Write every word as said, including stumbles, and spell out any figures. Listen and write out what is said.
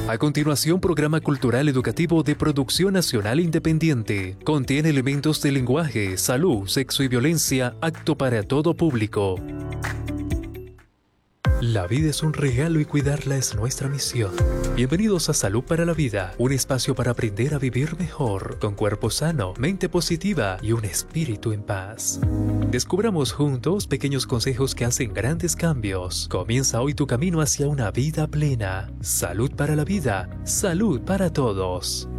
A continuación, programa cultural educativo de producción nacional independiente. Contiene elementos de lenguaje, salud, sexo y violencia, apto para todo público. La vida es un regalo y cuidarla es nuestra misión. Bienvenidos a Salud para la Vida, un espacio para aprender a vivir mejor, con cuerpo sano, mente positiva y un espíritu en paz. Descubramos juntos pequeños consejos que hacen grandes cambios. Comienza hoy tu camino hacia una vida plena. Salud para la vida, salud para todos.